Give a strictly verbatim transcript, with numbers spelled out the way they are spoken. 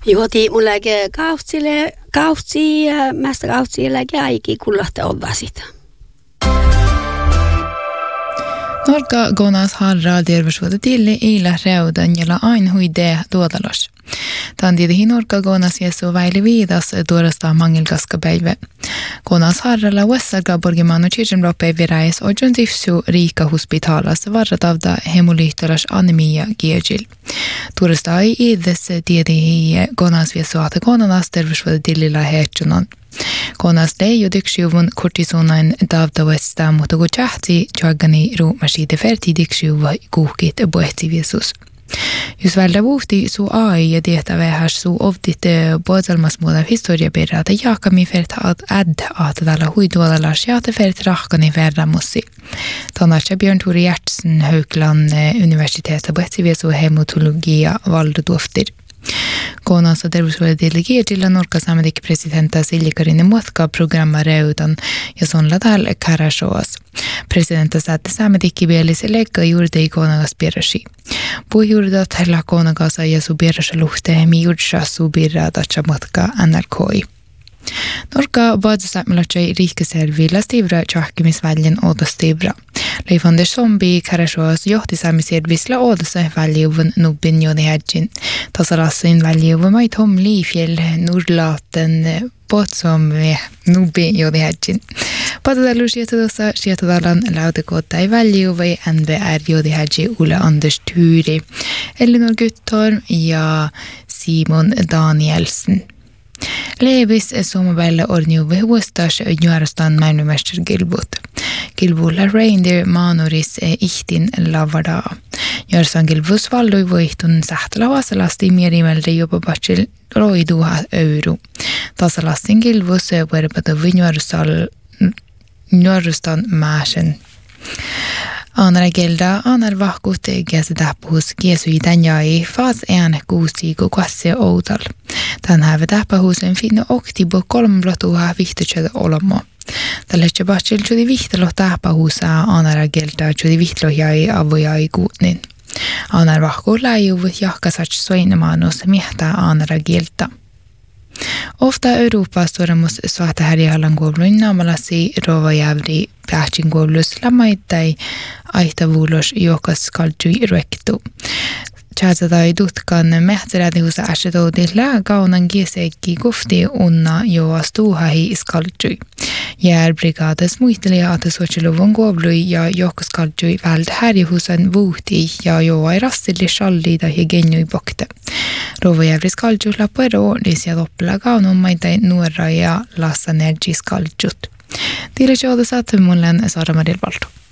Juoti mulla kautsille kautsi ja mästä kautsille jäikin kullahta olla sitä. Norka gonas harra terveyshuolta tille ila reudan jolla aina huidee tuotalos. Tämän tietenkin Norka gonas jesu väili viidas tuorasta mangilkaska päivä. Gonas harralla Wessaga borgimanu Kirchenroppe viräis ojon tifsu riika hospitalas varratavda hemolyyhtalas anemia kiejil. Tuorasta ei ides tietenkin gonas viesuata gonas terveyshuolta tillillä heitsunan. Konas ei diksjuvun kortisonain davdavesta, mutta kun tjahti tjagani ruumasiide fertidiksjuva kuhkit boehtiviesus. Jos välillä vuhti su ai ja tehtävähäs su ovtit puolelmasmuoda historiaperrata jakami fert ad ad at tällä huiduolalas ja fert rahkani verramussi. Tanarsa Björn Tore Gjertsen Haukland universitetet boehtiviesu hematologia valduoftir. Konansa terveyshuolta delegeertilla Norka samedik presidenta Silja Karine Muotka programma reudan ja sonla täällä Karashoas. Presidenta saatte samedikki bielise leikka juurde i konagas pierasi. Puhjuurdat hella konagasa ja su pierasa luhtehemi juursa su birra datsa Muotka N R K. Norka baadusäämälötsei riikkeservillä stivra tjahkimisväljän oodostivra. Leifande zombi Karashoas johtisaamiservisla oodassa väljuvun nubbin jodihädjin. Tasalassin väljuvun mait hom liifjell nurlaaten potsomme nubbin jodihädjin. Patadalu sietodossa sietodalan lautekoota ei väljuvai N V R jodihädji Ulla Anders Turi, Elinor Guttorm ja Simon Danielsen. Levis sommarvällä orniuve huostas juorastaan maailmanmästari Gilbut. Gilbulla reindeer maanoris ihtin lavadaa. Juorastaan Gilbus valloi voihtun sähtälä vasalasti mierimeltä jopa patsil roiduha euro. Tasalastin Gilbus verpatavi juorastaan mäsen. Anar gelda anar vahkut gäs täpphus gesui tänjai fas en kuusi kukasse outal. Tän hävä täppähuusen finno oktibo kolmblatuha vihtutsötä olamo. Tällä tjöbatsil tjödi vihtelo täppähuusaa anara gelda tjödi vihtelo jäi avojai kuutnin. Anar vahku läijuvut jahkasats soinamanus miehtää anara gelda. Ofta Euroopassa tuoremus suhta härjähallan kouluin naamalasi rovajävri päätsin koulus lämmaittai aihtavuulos jokas kaltui rektu. Tjäätätai tutkan mehtsärätihusa äsetoudilla kaunan kiesekki kufti unna joas tuuhahi skaltui. Järbrigades muisteli että suotsiluvun koului ja jokas kaltui vält härjähusan vuhti ja joai rassilli shalli tai genjui bokte. Rovajävri skaltui lappero lisää loppilla kaunumaitai nuora ja lassa nergi skaltut. Tiedä, että saat mullen Saara Marilvaldo.